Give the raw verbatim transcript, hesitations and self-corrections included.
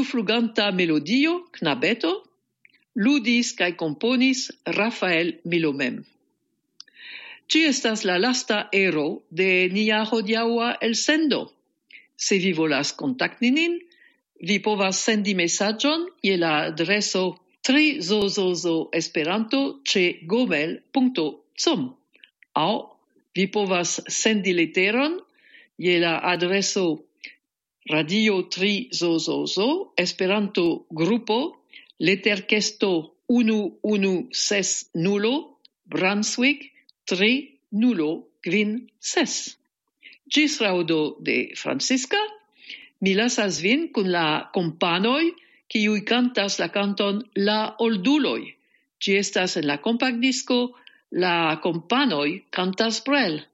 fluganta melodio, knabeto, ludis kaj componis Rafael Milomem. Ci estas la lasta ero de nia hodiaŭa elsendo. Se vi volas kontakti nin, vi povas sendi mesaĝon je la adreso trizozozoesperanto ĉe gmail punkto com aŭ vi povas sendi leteron je la adreso Radio Tri Zozozo Esperanto Grupo Leterkesto unu unu ses nulo Brunswick tri nulo kvin ses. Ĝis raŭdo de Francisca, mi lasas vin kun la kompanoj, kiuj kantas la kanton La Olduloj. Ĝi estas en la kompaktdisko La kompanoj kantas Brel.